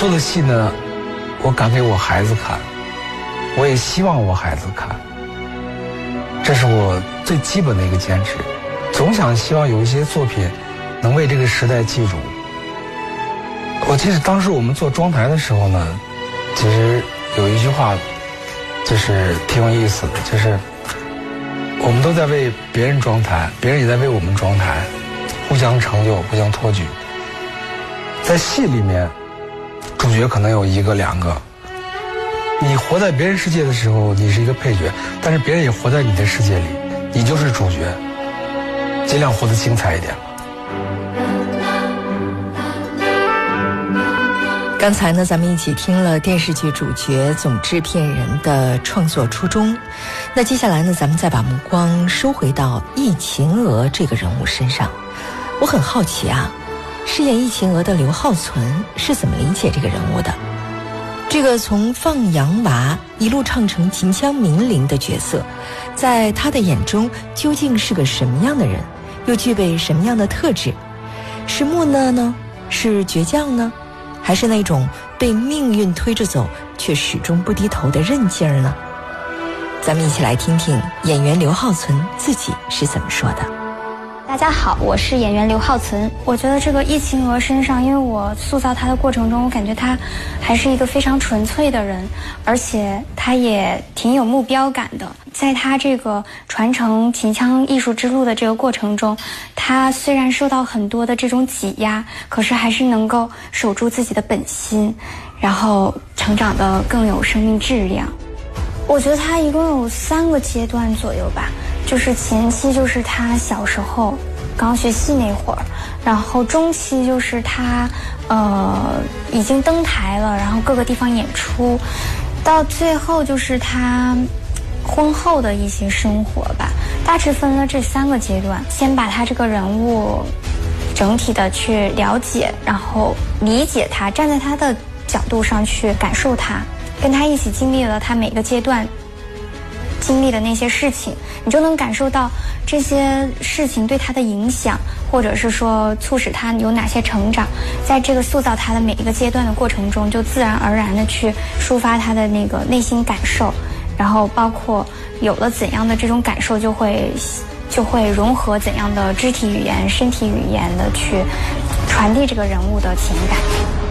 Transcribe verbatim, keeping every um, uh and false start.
做的戏呢，我敢给我孩子看，我也希望我孩子看，这是我最基本的一个坚持。总想希望有一些作品能为这个时代记住。我记得当时我们做妆台的时候呢，其实有一句话就是挺有意思的，就是我们都在为别人装台，别人也在为我们装台，互相成就，互相托举。在戏里面，主角可能有一个两个，你活在别人世界的时候，你是一个配角，但是别人也活在你的世界里，你就是主角，尽量活得精彩一点。 刚才呢，咱们一起听了电视剧主角总制片人的创作初衷。那接下来呢，咱们再把目光收回到易秦娥这个人物身上。我很好奇啊，饰演易秦娥的刘浩存是怎么理解这个人物的？这个从放羊娃一路唱成秦腔名伶的角色，在他的眼中究竟是个什么样的人，又具备什么样的特质？是木讷呢？是倔强呢？还是那种被命运推着走却始终不低头的韧劲儿呢？咱们一起来听听演员刘浩存自己是怎么说的。 大家好，我是演员刘浩存。我觉得这个易秦娥身上，因为我塑造她的过程中，我感觉她还是一个非常纯粹的人，而且她也挺有目标感的。在她这个传承秦腔艺术之路的这个过程中，她虽然受到很多的这种挤压，可是还是能够守住自己的本心，然后成长得更有生命质量。我觉得她一共有三个阶段左右吧。就是前期就是他小时候刚学戏那会儿，然后中期就是他呃已经登台了，然后各个地方演出，到最后就是他婚后的一些生活吧，大致分了这三个阶段。先把他这个人物整体的去了解，然后理解他，站在他的角度上去感受他，跟他一起经历了他每个阶段经历的那些事情，你就能感受到这些事情对他的影响，或者是说促使他有哪些成长。在这个塑造他的每一个阶段的过程中，就自然而然的去抒发他的那个内心感受，然后包括有了怎样的这种感受，就会就会融合怎样的肢体语言、身体语言的去传递这个人物的情感。